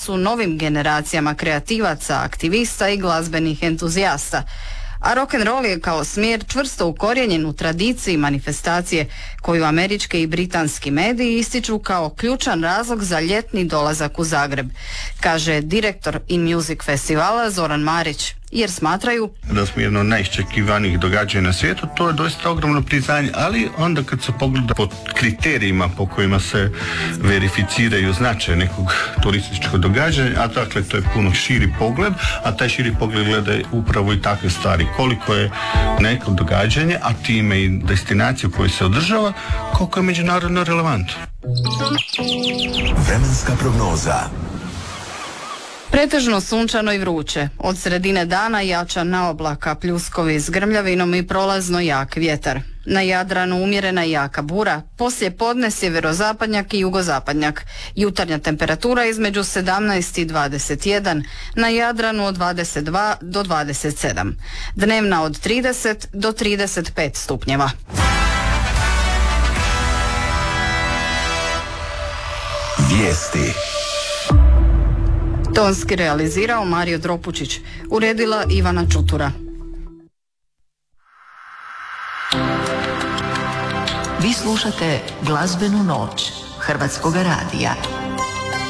su novim generacijama kreativaca, aktivista i glazbenih entuzijasta. A rock'n'roll je kao smjer čvrsto ukorijenjen u tradiciji manifestacije koju američki i britanski mediji ističu kao ključan razlog za ljetni dolazak u Zagreb, kaže direktor In Music festivala Zoran Marić, jer smatraju da smo jedno od najiščekivanijih događanja na svijetu. To je doista ogromno priznanje, ali onda kad se pogleda po kriterijima po kojima se verificiraju značaj nekog turističkog događanja, a dakle to je puno širi pogled, a taj širi pogled gleda upravo i takve stvari, koliko je neko događanje, a time i destinaciju koju se održava, koliko je međunarodno relevantno. Vremenska prognoza. Pretežno sunčano i vruće. Od sredine dana jača naoblaka, pljuskovi s grmljavinom i prolazno jak vjetar. Na Jadranu umjerena i jaka bura, poslije podne sjeverozapadnjak i jugozapadnjak. Jutarnja temperatura između 17 i 21, na Jadranu od 22 do 27. Dnevna od 30 do 35 stupnjeva. Vijesti. Tonski realizirao Mario Dropučić, uredila Ivana Čutura. Vi slušate Glazbenu noć Hrvatskoga radija.